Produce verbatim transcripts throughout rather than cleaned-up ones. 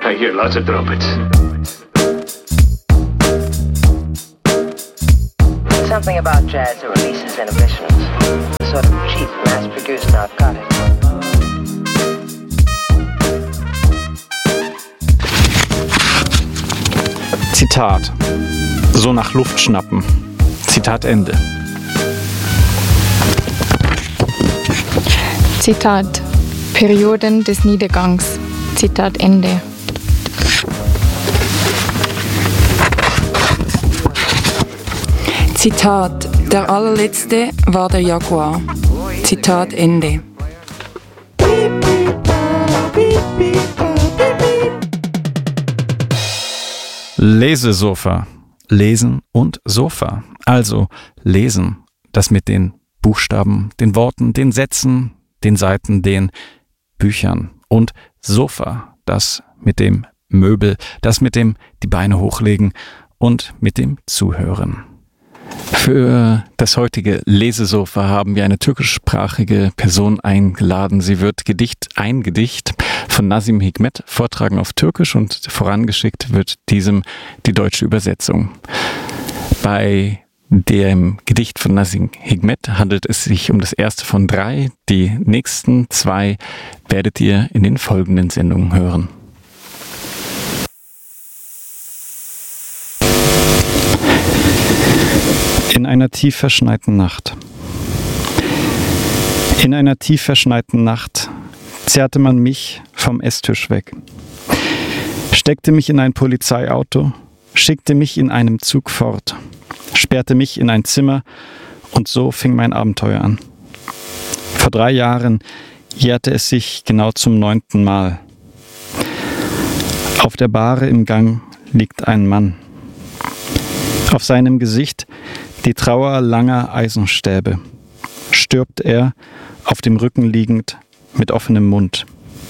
I hear lots of trumpets. Something about jazz that releases inhibitions. A sort of cheap, mass-produced narcotic. Zitat. So nach Luft schnappen. Zitat Ende. Zitat. Perioden des Niedergangs. Zitat Ende. Zitat. Der allerletzte war der Jaguar. Zitat Ende. Lesesofa. Lesen und Sofa. Also lesen. Das mit den Buchstaben, den Worten, den Sätzen, den Seiten, den Büchern. Und Sofa. Das mit dem Möbel. Das mit dem die Beine hochlegen und mit dem Zuhören. Für das heutige Lesesofa haben wir eine türkischsprachige Person eingeladen. Sie wird Gedicht, ein Gedicht von Nazım Hikmet vortragen auf Türkisch und vorangeschickt wird diesem die deutsche Übersetzung. Bei dem Gedicht von Nazım Hikmet handelt es sich um das erste von drei. Die nächsten zwei werdet ihr in den folgenden Sendungen hören. In einer tief verschneiten Nacht. In einer tief verschneiten Nacht zerrte man mich vom Esstisch weg, steckte mich in ein Polizeiauto, schickte mich in einem Zug fort, sperrte mich in ein Zimmer und so fing mein Abenteuer an. Vor drei Jahren jährte es sich genau zum neunten Mal. Auf der Bahre im Gang liegt ein Mann. Auf seinem Gesicht die Trauer langer Eisenstäbe. Stirbt er, auf dem Rücken liegend, mit offenem Mund.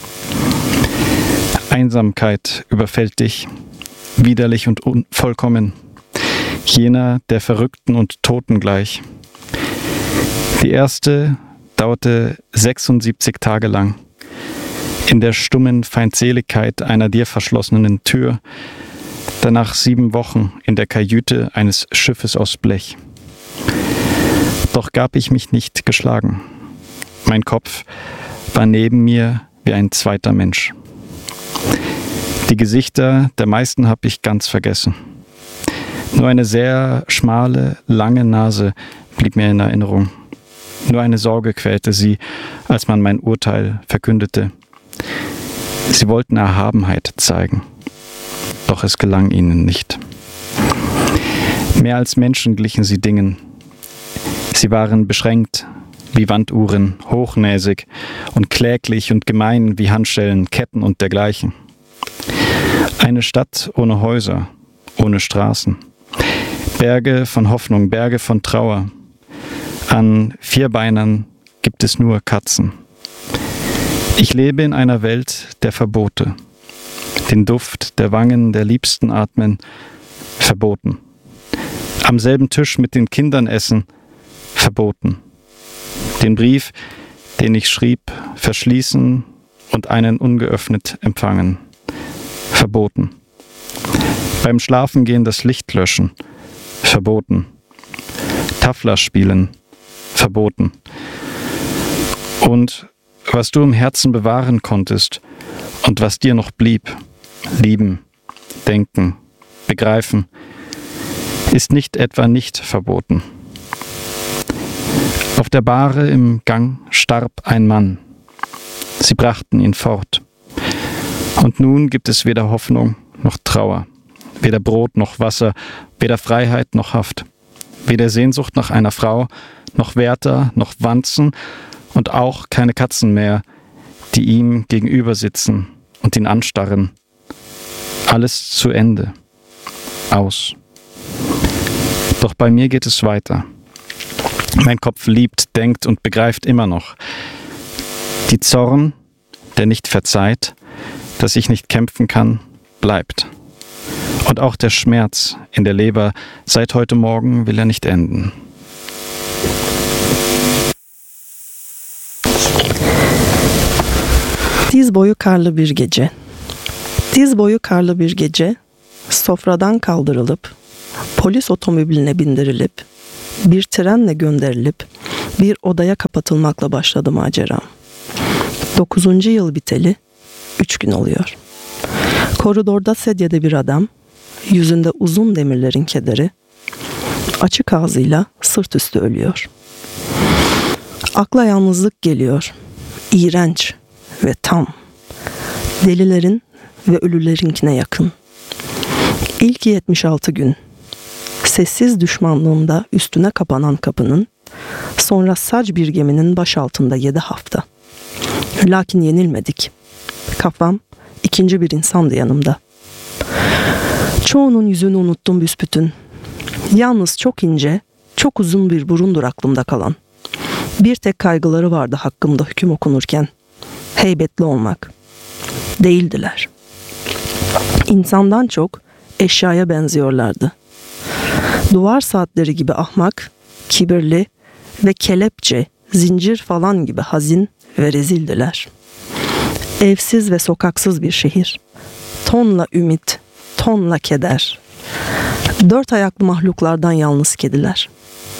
Einsamkeit überfällt dich, widerlich und unvollkommen, jener der Verrückten und Toten gleich. Die erste dauerte sechsundsiebzig Tage lang, in der stummen Feindseligkeit einer dir verschlossenen Tür, danach sieben Wochen in der Kajüte eines Schiffes aus Blech. Doch gab ich mich nicht geschlagen. Mein Kopf war neben mir wie ein zweiter Mensch. Die Gesichter der meisten habe ich ganz vergessen. Nur eine sehr schmale, lange Nase blieb mir in Erinnerung. Nur eine Sorge quälte sie, als man mein Urteil verkündete. Sie wollten Erhabenheit zeigen. Doch es gelang ihnen nicht. Mehr als Menschen glichen sie Dingen. Sie waren beschränkt wie Wanduhren, hochnäsig und kläglich und gemein wie Handschellen, Ketten und dergleichen. Eine Stadt ohne Häuser, ohne Straßen. Berge von Hoffnung, Berge von Trauer. An Vierbeinern gibt es nur Katzen. Ich lebe in einer Welt der Verbote. Den Duft der Wangen der Liebsten atmen, verboten. Am selben Tisch mit den Kindern essen, verboten. Den Brief, den ich schrieb, verschließen und einen ungeöffnet empfangen, verboten. Beim Schlafengehen das Licht löschen, verboten. Tafla spielen, verboten. Und was du im Herzen bewahren konntest und was dir noch blieb, lieben, denken, begreifen, ist nicht etwa nicht verboten. Auf der Bahre im Gang starb ein Mann. Sie brachten ihn fort. Und nun gibt es weder Hoffnung noch Trauer, weder Brot noch Wasser, weder Freiheit noch Haft, weder Sehnsucht nach einer Frau, noch Wärter, noch Wanzen und auch keine Katzen mehr, die ihm gegenüber sitzen und ihn anstarren. Alles zu Ende. Aus. Doch bei mir geht es weiter. Mein Kopf liebt, denkt und begreift immer noch. Die Zorn, der nicht verzeiht, dass ich nicht kämpfen kann, bleibt. Und auch der Schmerz in der Leber seit heute Morgen will er nicht enden. Diz boyu karlı bir gece. Diz boyu karlı bir gece, sofradan kaldırılıp, polis otomobiline bindirilip, bir trenle gönderilip, bir odaya kapatılmakla başladı maceram. Dokuzuncu yıl biteli, üç gün oluyor. Koridorda sedyede bir adam, yüzünde uzun demirlerin kederi, açık ağzıyla sırt üstü ölüyor. Akla yalnızlık geliyor, iğrenç ve tam, delilerin ve ölülerinkine yakın. İlk yetmiş altı gün, sessiz düşmanlığımda üstüne kapanan kapının, sonra sac bir geminin baş altında yedi hafta. Lakin yenilmedik. Kafam ikinci bir insandı yanımda. Çoğunun yüzünü unuttum büsbütün. Yalnız çok ince, çok uzun bir burundur aklımda kalan. Bir tek kaygıları vardı hakkımda hüküm okunurken. Heybetli olmak. Değildiler. İnsandan çok eşyaya benziyorlardı. Duvar saatleri gibi ahmak, kibirli ve kelepçe, zincir falan gibi hazin ve rezildiler. Evsiz ve sokaksız bir şehir. Tonla ümit, tonla keder. Dört ayaklı mahluklardan yalnız kediler.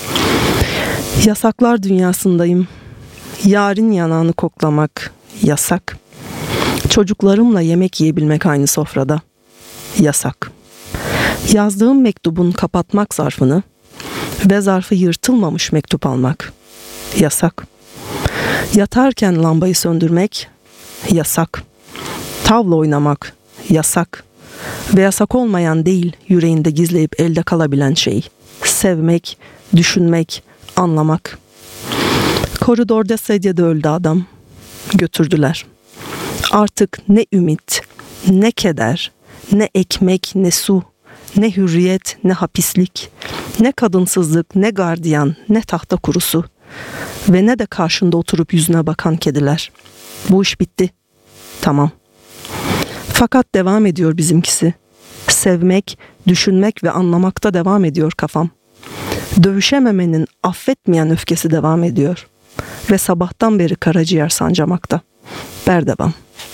Yasaklar dünyasındayım. Yarın yanağını koklamak yasak. Çocuklarımla yemek yiyebilmek aynı sofrada yasak. Yazdığım mektubun kapatmak zarfını ve zarfı yırtılmamış mektup almak yasak. Yatarken lambayı söndürmek yasak. Tavla oynamak yasak. Ve yasak olmayan değil, yüreğinde gizleyip elde kalabilen şey. Sevmek, düşünmek, anlamak. Koridorda sedyede öldü adam. Götürdüler. Artık ne ümit, ne keder, ne ekmek, ne su, ne hürriyet, ne hapislik, ne kadınsızlık, ne gardiyan, ne tahta kurusu ve ne de karşında oturup yüzüne bakan kediler. Bu iş bitti. Tamam. Fakat devam ediyor bizimkisi. Sevmek, düşünmek ve anlamakta devam ediyor kafam. Dövüşememenin affetmeyen öfkesi devam ediyor. Ve sabahtan beri karaciğer sancamakta. Berdevam.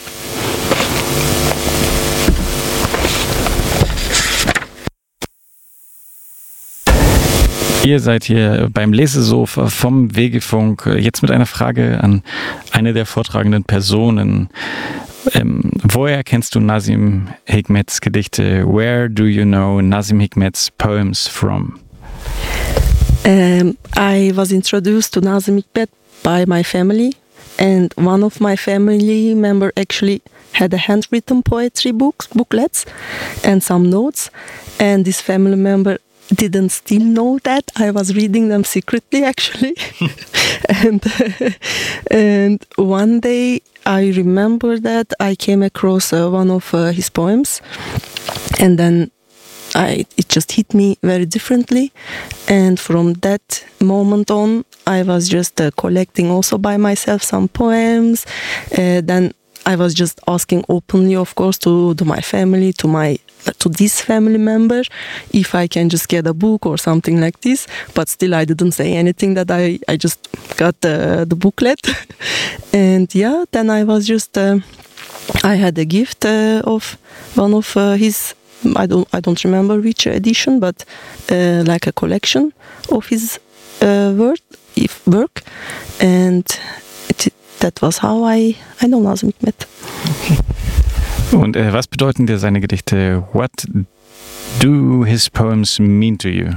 Ihr seid hier beim Lesesofa vom Wegefunk. Jetzt mit einer Frage an eine der vortragenden Personen. Ähm, woher kennst du Nazim Hikmet's Gedichte? Where do you know Nazim Hikmet's poems from? Um, I was introduced to Nazim Hikmet by my family, and one of my family member actually had a handwritten poetry book, booklets and some notes, and this family member didn't still know that I was reading them secretly actually. and and one day I remember that I came across uh, one of uh, his poems, and then I it just hit me very differently, and from that moment on I was just uh, collecting also by myself some poems. Uh, then I was just asking openly, of course, to, to my family, to my to this family member, if I can just get a book or something like this. But still, I didn't say anything. That I I just got the the booklet, and yeah, then I was just uh, I had a gift uh, of one of uh, his. I don't I don't remember which edition, but uh, like a collection of his uh, work, if work, and it, that was how I I know Nazim Hikmet. Und äh, was bedeuten dir seine Gedichte? What do his poems mean to you?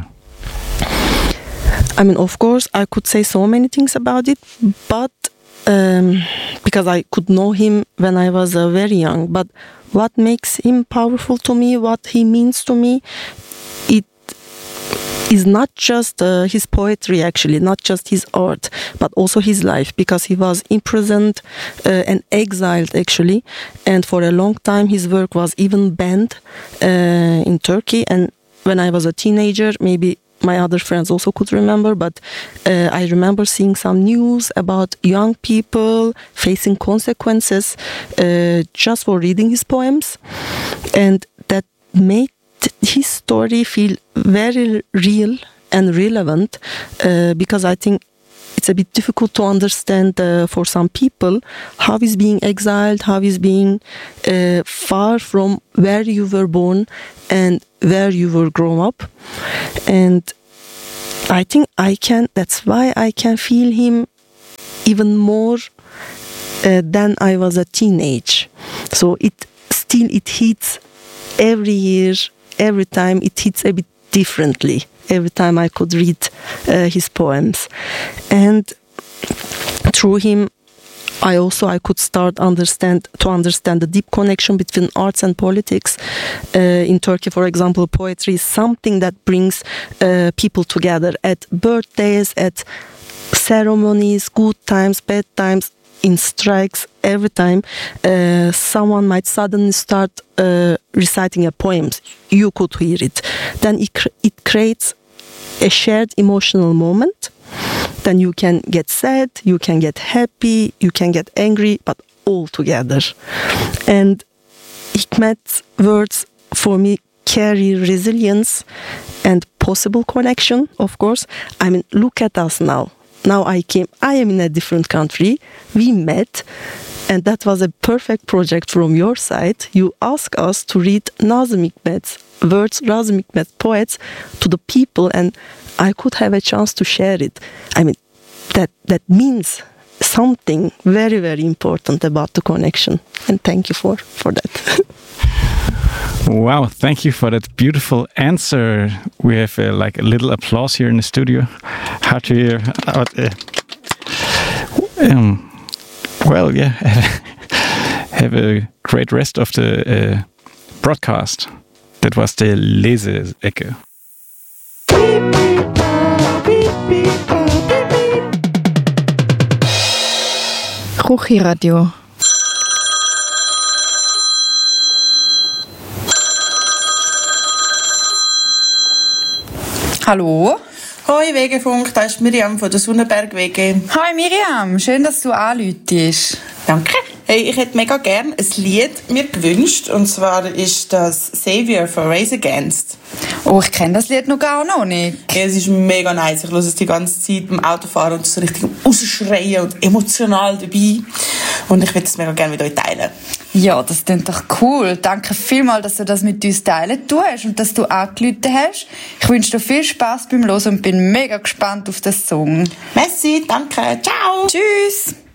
I mean, of course, I could say so many things about it, but um, because I could know him when I was uh, very young. But what makes him powerful to me, what he means to me, it is not just uh, his poetry, actually, not just his art, but also his life, because he was imprisoned uh, and exiled, actually, and for a long time his work was even banned uh, in Turkey. And when I was a teenager, maybe my other friends also could remember, but uh, I remember seeing some news about young people facing consequences uh, just for reading his poems, and that made his story feel very real and relevant, uh, because I think it's it's a bit difficult to understand uh, for some people how is being exiled, how is being uh, far from where you were born and where you were grown up. And I think I can, that's why I can feel him even more uh, than I was a teenage. So it still, it hits every year, every time it hits a bit differently. Every time I could read uh, his poems. And through him, I also I could start understand to understand the deep connection between arts and politics. Uh, in Turkey, for example, poetry is something that brings uh, people together at birthdays, at ceremonies, good times, bad times, in strikes. Every time uh, someone might suddenly start uh, reciting a poem, you could hear it. Then it, cr- it creates a shared emotional moment. Then you can get sad, you can get happy, you can get angry, but all together. And Hikmet's words for me carry resilience and possible connection, of course. I mean, look at us now. Now I came, I am in a different country. We met, and that was a perfect project from your side. You asked us to read Nazım Hikmet's words, Nazım Hikmet's poets to the people, and I could have a chance to share it. I mean, that that means something very, very important about the connection. And thank you for, for that. Wow, thank you for that beautiful answer. We have uh, like a little applause here in the studio. Hard to hear. Uh, um, well, yeah, have a great rest of the uh, broadcast. That was the Lese-Ecke. Küchenradio. Hallo? Hoi Wegefunk, da ist Miriam von der Sonnenberg W G. Hi Miriam, schön, dass du anrufst. Danke. Hey, ich hätte mega gerne ein Lied mir gewünscht, und zwar ist das Savior von Rise Against. Oh, ich kenne das Lied noch gar noch nicht. Ja, es ist mega nice. Ich höre es die ganze Zeit beim Autofahren und so richtig rausschreien und emotional dabei. Und ich würde es mega gerne mit euch teilen. Ja, das klingt doch cool. Danke vielmals, dass du das mit uns teilen tust und dass du angerufen hast. Ich wünsche dir viel Spass beim Hören und bin mega gespannt auf den Song. Merci, danke, ciao. Tschüss.